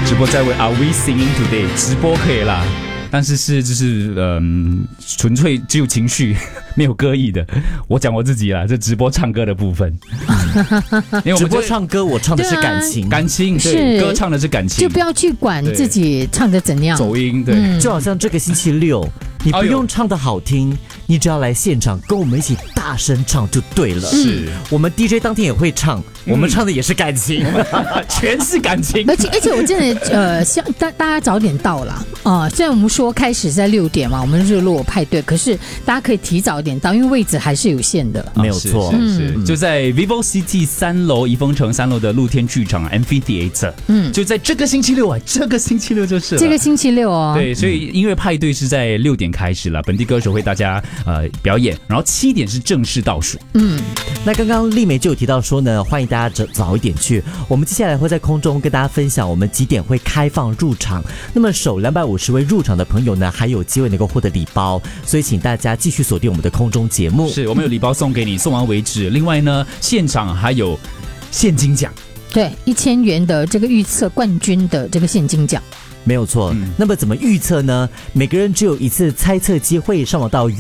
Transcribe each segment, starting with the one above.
直播在问 Are we singing today？ 直播可以啦，但是就是纯粹只有情绪，没有歌艺的。我讲我自己啦，这直播唱歌的部分。因为我们直播唱歌，我唱的是感情， 感情对，歌唱的是感情， 就不要去管自己唱的怎样， 走音对， 就好像这个星期六，你不用唱的好听，你只要来现场跟我们一起大声唱就对了。 是我们 DJ 当天也会唱，我们唱的也是感情， 全是感情。 而且我真的像大家早点到啦虽然我们说开始在6点嘛，我们日落派对，可是大家可以提早一点到，因为位置还是有限的。 没有错， 是就在 Vivo City 3楼怡丰城3楼的露天剧场 Amphitheater，就在这个星期六这个星期六就是了。 这个星期六哦， 对，所以音乐派对是在6点开始了，本地歌手为大家表演，然后7点是正式倒数。 那刚刚丽梅就有提到说呢，欢迎大家早一点去。我们接下来会在空中跟大家分享我们几点会开放入场。那么首250位入场的朋友呢，还有机会能够获得礼包，所以请大家继续锁定我们的空中节目。 是我们有礼包送给你，送完为止。另外呢，现场还有现金奖， 对，1000元的这个预测冠军的这个现金奖。 没有错，那么怎么预测呢？每个人只有一次猜测机会，上网到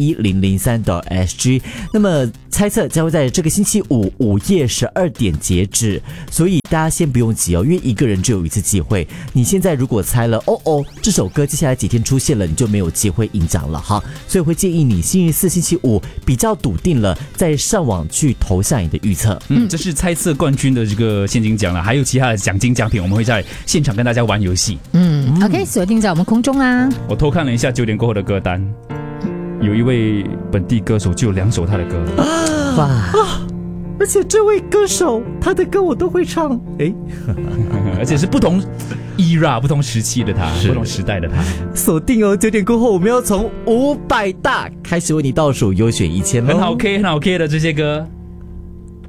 UFM1003.SG。那么猜测将会在这个星期五午夜12点截止，所以大家先不用急哦，因为一个人只有一次机会。你现在如果猜了这首歌接下来几天出现了，你就没有机会赢奖了哈。所以会建议你星期四、星期五比较笃定了，再上网去投下你的预测。 这是猜测冠军的这个现金奖了，还有其他的奖金奖品，我们会在现场跟大家玩游戏。 OK， 锁定在我们空中啊！ 我偷看了一下9点过后的歌单，有一位本地歌手就有2首他的歌而且这位歌手他的歌我都会唱， 而且是不同 era 不同时期的他，不同时代的他。 锁定哦，9点过后我们要从500大开始为你倒数，优选1000咯。 很好 K 的这些歌。